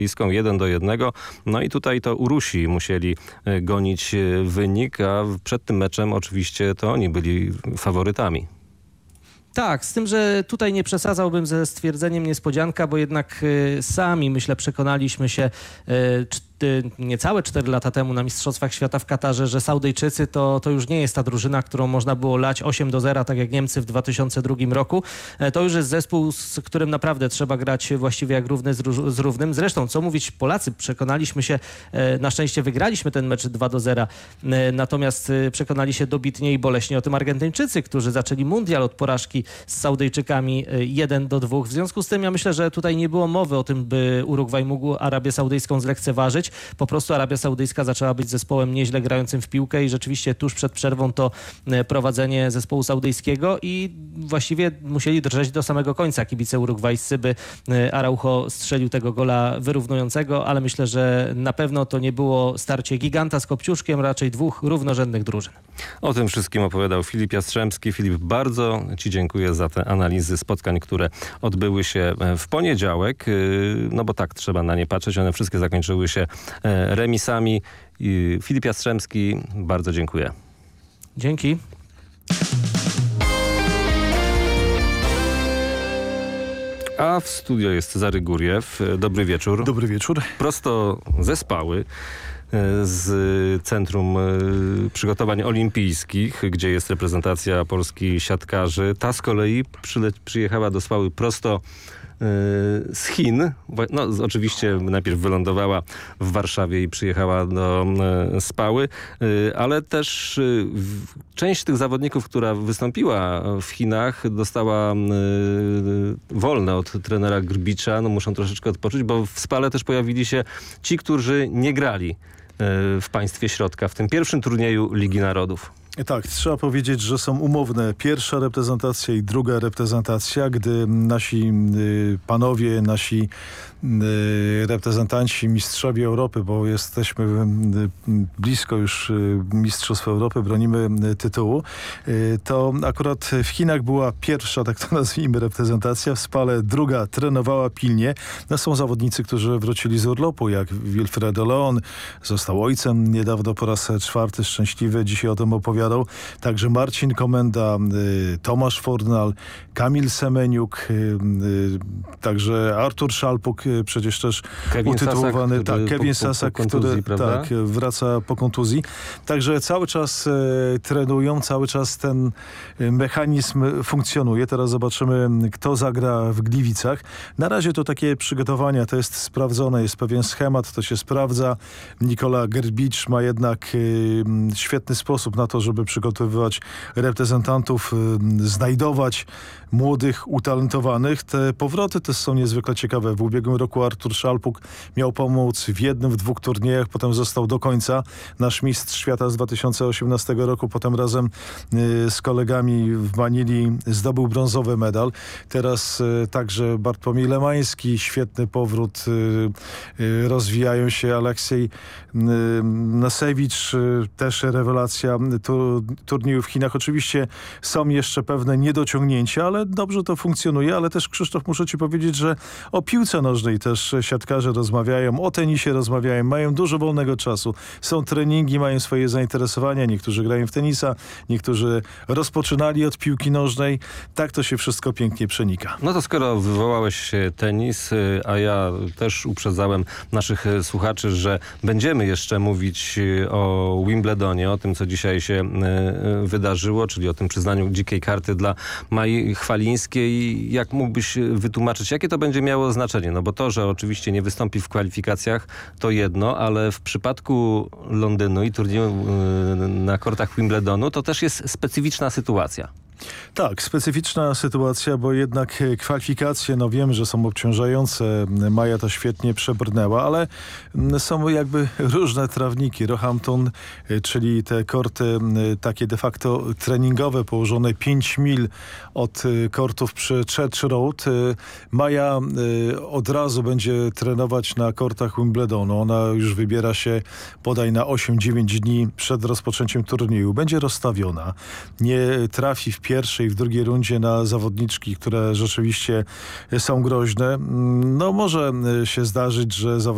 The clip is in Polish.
saudyjską 1-1. No i tutaj to Urusi musieli gonić wynik, a przed tym meczem oczywiście to oni byli faworytami. Tak, z tym, że tutaj nie przesadzałbym ze stwierdzeniem niespodzianka, bo jednak sami, myślę, przekonaliśmy się niecałe 4 lata temu na Mistrzostwach Świata w Katarze, że Saudyjczycy to już nie jest ta drużyna, którą można było lać 8-0, tak jak Niemcy w 2002 roku. To już jest zespół, z którym naprawdę trzeba grać właściwie jak równy z równym. Zresztą, co mówić, Polacy przekonaliśmy się, na szczęście wygraliśmy ten mecz 2-0, natomiast przekonali się dobitnie i boleśnie o tym Argentyńczycy, którzy zaczęli mundial od porażki z Saudyjczykami 1-2. W związku z tym ja myślę, że tutaj nie było mowy o tym, by Urugwaj mógł Arabię Saudyjską zlekceważyć. Po prostu Arabia Saudyjska zaczęła być zespołem nieźle grającym w piłkę i rzeczywiście tuż przed przerwą to prowadzenie zespołu saudyjskiego i właściwie musieli drżeć do samego końca kibice urugwajscy, by Araujo strzelił tego gola wyrównującego, ale myślę, że na pewno to nie było starcie giganta z Kopciuszkiem, raczej dwóch równorzędnych drużyn. O tym wszystkim opowiadał Filip Jastrzębski. Filip, bardzo Ci dziękuję za te analizy spotkań, które odbyły się w poniedziałek, no bo tak trzeba na nie patrzeć. One wszystkie zakończyły się remisami. Filip Jastrzębski, bardzo dziękuję. Dzięki. A w studio jest Cezary Górjew. Dobry wieczór. Dobry wieczór. Prosto ze Spały, z Centrum Przygotowań Olimpijskich, gdzie jest reprezentacja Polski siatkarzy. Ta z kolei przyjechała do Spały prosto z Chin. No, oczywiście najpierw wylądowała w Warszawie i przyjechała do Spały, ale też część tych zawodników, która wystąpiła w Chinach, dostała wolne od trenera Grbicza. No, muszą troszeczkę odpocząć, bo w Spale też pojawili się ci, którzy nie grali w państwie środka, w tym pierwszym turnieju Ligi Narodów. Tak, trzeba powiedzieć, że są umowne pierwsza reprezentacja i druga reprezentacja, gdy nasi panowie, nasi reprezentanci, mistrzowie Europy, bo jesteśmy blisko już Mistrzostw Europy, bronimy tytułu, to akurat w Chinach była pierwsza, tak to nazwijmy, reprezentacja, w Spale druga trenowała pilnie. No, są zawodnicy, którzy wrócili z urlopu, jak Wilfredo Leon, został ojcem niedawno po raz 4, szczęśliwy, dzisiaj o tym opowiadał. Także Marcin Komenda, Tomasz Fornal, Kamil Semeniuk, także Artur Szalpuk, przecież też Kevin utytułowany. Sasak, tak, Kevin Sasak, który wraca po kontuzji. Także cały czas trenują, cały czas ten mechanizm funkcjonuje. Teraz zobaczymy, kto zagra w Gliwicach. Na razie to takie przygotowania, to jest sprawdzone, jest pewien schemat, to się sprawdza. Nikola Grbicz ma jednak świetny sposób na to, żeby przygotowywać reprezentantów, znajdować młodych, utalentowanych. Te powroty też są niezwykle ciekawe. W ubiegłym roku Artur Szalpuk miał pomóc w jednym, w 2 turniejach, potem został do końca. Nasz mistrz świata z 2018 roku, potem razem z kolegami w Manili zdobył brązowy medal. Teraz także Bartłomiej Lemański, świetny powrót. Rozwijają się Aleksiej Nasewicz, też rewelacja turnieju w Chinach. Oczywiście są jeszcze pewne niedociągnięcia, ale dobrze to funkcjonuje, ale też, Krzysztof, muszę ci powiedzieć, że o piłce nożnej też siatkarze rozmawiają, o tenisie rozmawiają, mają dużo wolnego czasu. Są treningi, mają swoje zainteresowania, niektórzy grają w tenisa, niektórzy rozpoczynali od piłki nożnej. Tak to się wszystko pięknie przenika. No to skoro wywołałeś tenis, a ja też uprzedzałem naszych słuchaczy, że będziemy jeszcze mówić o Wimbledonie, o tym, co dzisiaj się wydarzyło, czyli o tym przyznaniu dzikiej karty dla Mai Chwalińskiej. Jak mógłbyś wytłumaczyć, jakie to będzie miało znaczenie? No bo to, że oczywiście nie wystąpi w kwalifikacjach, to jedno, ale w przypadku Londynu i turnieju na kortach Wimbledonu to też jest specyficzna sytuacja. Tak, specyficzna sytuacja, bo jednak kwalifikacje, no wiem, że są obciążające. Maja to świetnie przebrnęła, ale są jakby różne trawniki. Roehampton, czyli te korty takie de facto treningowe, położone 5 mil od kortów przy Church Road. Maja od razu będzie trenować na kortach Wimbledonu. Ona już wybiera się bodaj na 8-9 dni przed rozpoczęciem turnieju. Będzie rozstawiona. Nie trafi w pierwszej, w drugiej rundzie na zawodniczki, które rzeczywiście są groźne. No może się zdarzyć, że zawodniczki